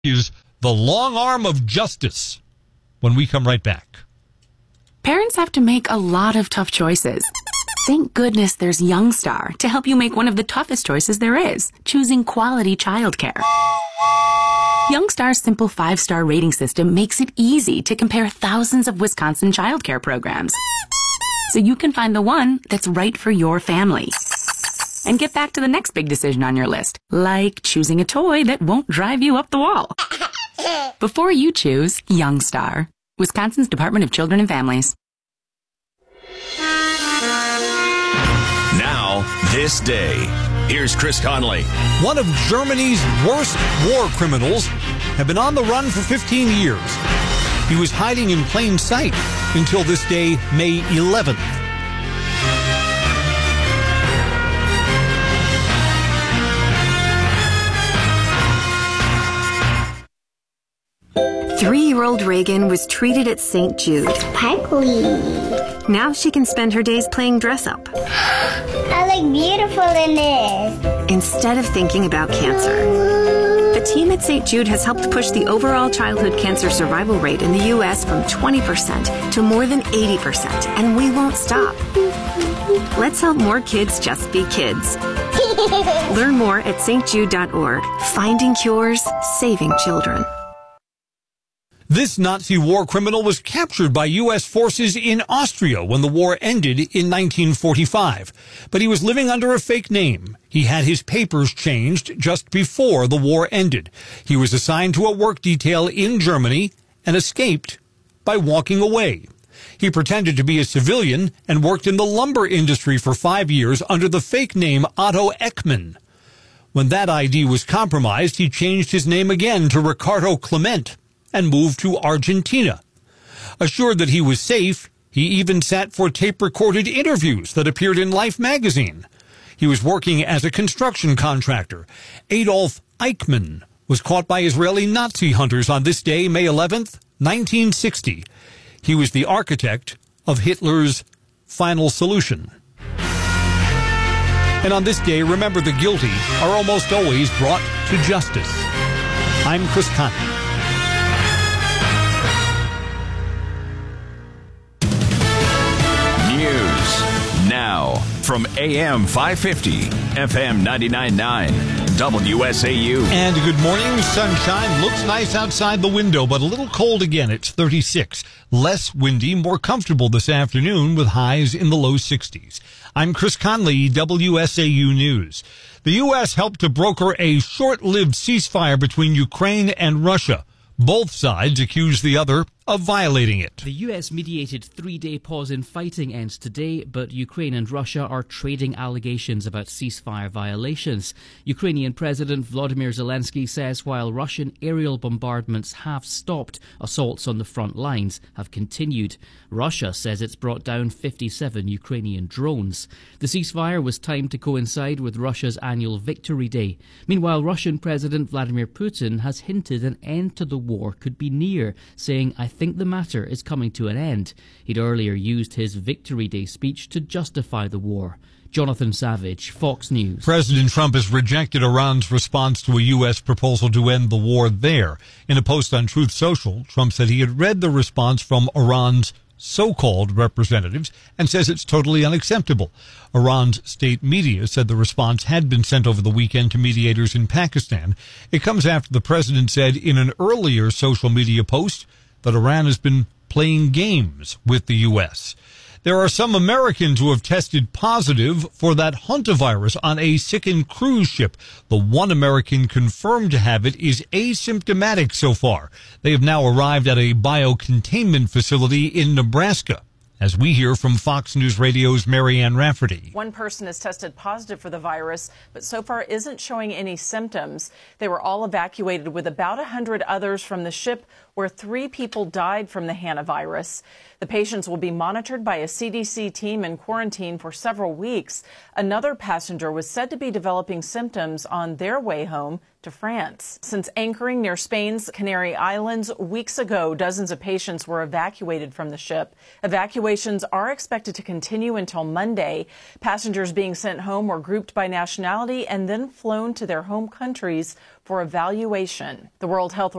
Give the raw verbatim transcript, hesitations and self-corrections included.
is the long arm of justice when we come right back. Parents have to make a lot of tough choices. Thank goodness there's Youngstar to help you make one of the toughest choices there is, choosing quality childcare. Youngstar's simple five-star rating system makes it easy to compare thousands of Wisconsin childcare programs, so you can find the one that's right for your family. And get back to the next big decision on your list, like choosing a toy that won't drive you up the wall. Before you choose Youngstar, Wisconsin's Department of Children and Families. Now, this day. Here's Chris Conley. One of Germany's worst war criminals had been on the run for fifteen years. He was hiding in plain sight until this day, May eleventh. Three-year-old Reagan was treated at Saint Jude. Sparkly. Now she can spend her days playing dress-up. I look beautiful in this. Instead of thinking about cancer. The team at Saint Jude has helped push the overall childhood cancer survival rate in the U S from twenty percent to more than eighty percent, and we won't stop. Let's help more kids just be kids. Learn more at S T jude dot org. Finding cures, saving children. This Nazi war criminal was captured by U S forces in Austria when the war ended in nineteen forty-five. But he was living under a fake name. He had his papers changed just before the war ended. He was assigned to a work detail in Germany and escaped by walking away. He pretended to be a civilian and worked in the lumber industry for five years under the fake name Otto Eckmann. When that I D was compromised, he changed his name again to Ricardo Clement and moved to Argentina. Assured that he was safe, he even sat for tape-recorded interviews that appeared in Life magazine. He was working as a construction contractor. Adolf Eichmann was caught by Israeli Nazi hunters on this day, May eleventh, nineteen sixty. He was the architect of Hitler's final solution. And on this day, remember the guilty are almost always brought to justice. I'm Chris Conley. Now, from A M five fifty, F M ninety-nine point nine, W S A U. And good morning. Sunshine looks nice outside the window, but a little cold again. It's thirty-six. Less windy, more comfortable this afternoon with highs in the low sixties. I'm Chris Conley, W S A U News. The U S helped to broker a short-lived ceasefire between Ukraine and Russia. Both sides accuse the other of violating it. The U S-mediated three-day pause in fighting ends today, but Ukraine and Russia are trading allegations about ceasefire violations. Ukrainian President Volodymyr Zelensky says while Russian aerial bombardments have stopped, assaults on the front lines have continued. Russia says it's brought down fifty-seven Ukrainian drones. The ceasefire was timed to coincide with Russia's annual Victory Day. Meanwhile, Russian President Vladimir Putin has hinted an end to the war could be near, saying, "I think the matter is coming to an end." He'd earlier used his Victory Day speech to justify the war. Jonathan Savage, Fox News. President Trump has rejected Iran's response to a U S proposal to end the war there. In a post on Truth Social, Trump said he had read the response from Iran's so-called representatives and says it's totally unacceptable. Iran's state media said the response had been sent over the weekend to mediators in Pakistan. It comes after the president said in an earlier social media post that Iran has been playing games with the U S. There are some Americans who have tested positive for that hantavirus on a sickened cruise ship. The one American confirmed to have it is asymptomatic so far. They have now arrived at a biocontainment facility in Nebraska. As we hear from Fox News Radio's Marianne Rafferty. One person has tested positive for the virus, but so far isn't showing any symptoms. They were all evacuated with about one hundred others from the ship where three people died from the hantavirus. The patients will be monitored by a C D C team and quarantined for several weeks. Another passenger was said to be developing symptoms on their way home to France. Since anchoring near Spain's Canary Islands weeks ago, dozens of patients were evacuated from the ship. Evacuations are expected to continue until Monday. Passengers being sent home were grouped by nationality and then flown to their home countries for evaluation. The World Health